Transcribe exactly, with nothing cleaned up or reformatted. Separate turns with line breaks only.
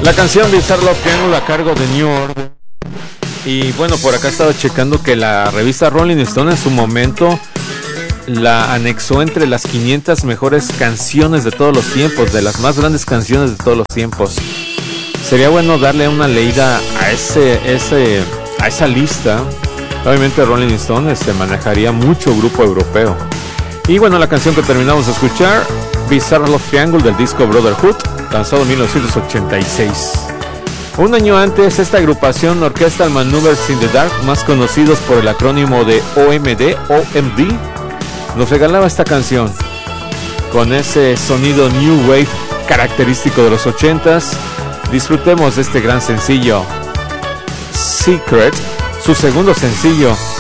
La canción Bizarre Love Triangle a cargo de New Order. Y bueno, por acá estaba checando que la revista Rolling Stone en su momento la anexó entre las quinientas mejores canciones de todos los tiempos, de las más grandes canciones de todos los tiempos. Sería bueno darle una leída a ese, ese, a esa lista. Obviamente Rolling Stone este, manejaría mucho grupo europeo. Y bueno, la canción que terminamos de escuchar, Bizarre Love Triangle del disco Brotherhood, lanzado en mil novecientos ochenta y seis. Un año antes, esta agrupación Orchestral Maneuvers in the Dark, más conocidos por el acrónimo de O M D, O M D, nos regalaba esta canción con ese sonido New Wave característico de los ochentas. Disfrutemos de este gran sencillo, Secret, su segundo sencillo